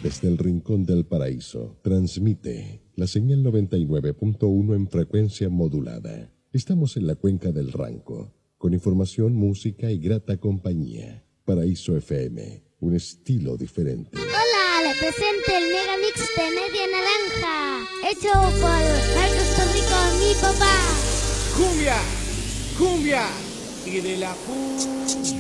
Desde el rincón del paraíso, transmite la señal 99.1 en frecuencia modulada. Estamos en la cuenca del Ranco, con información, música y grata compañía. Paraíso FM, un estilo diferente. Hola, le presento el Megamix de Media Naranja, hecho por Marcos Torrico, mi papá. Cumbia, cumbia, y de la